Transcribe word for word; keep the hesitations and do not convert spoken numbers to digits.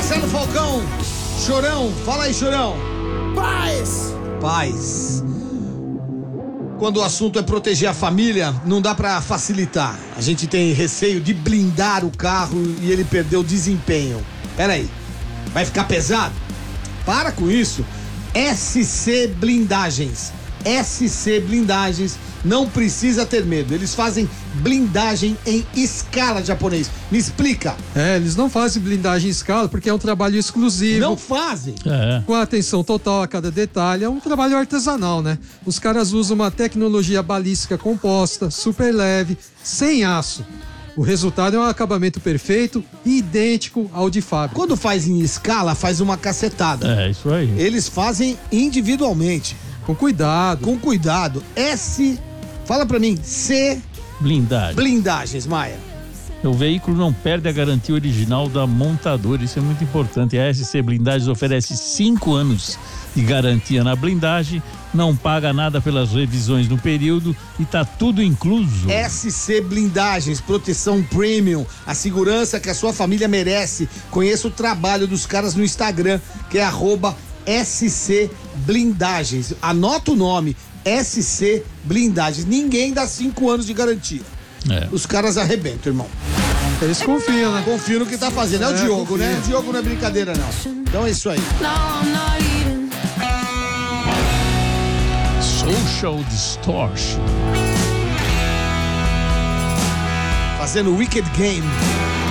Marcelo Falcão, Chorão, fala aí, Chorão. Paz! Paz. Quando o assunto é proteger a família, não dá pra facilitar. A gente tem receio de blindar o carro e ele perder o desempenho. Pera aí, vai ficar pesado? Para com isso. S C Blindagens. S C Blindagens, não precisa ter medo. Eles fazem blindagem em escala, japonês. Me explica. É, eles não fazem blindagem em escala porque é um trabalho exclusivo. Não fazem? É. Com atenção total a cada detalhe. É um trabalho artesanal, né? Os caras usam uma tecnologia balística composta, super leve, sem aço. O resultado é um acabamento perfeito e idêntico ao de fábrica. Quando faz em escala, faz uma cacetada. É, isso aí. Eles fazem individualmente. Com cuidado. Com cuidado. S, fala pra mim, C Blindagem. Blindagens, Maia. O veículo não perde a garantia original da montadora, isso é muito importante. A S C Blindagens oferece cinco anos de garantia na blindagem, não paga nada pelas revisões no período e tá tudo incluso. S C Blindagens, proteção premium, a segurança que a sua família merece. Conheça o trabalho dos caras no Instagram, que é arroba S C Blindagens. Anota o nome, S C Blindagens. Ninguém dá cinco anos de garantia. É. Os caras arrebentam, irmão. Eles confiam, né? Confio no que tá fazendo. É, o É, Diogo, confia. né? O Diogo não é brincadeira, não. Então é isso aí. Social Distortion. Fazendo Wicked Game.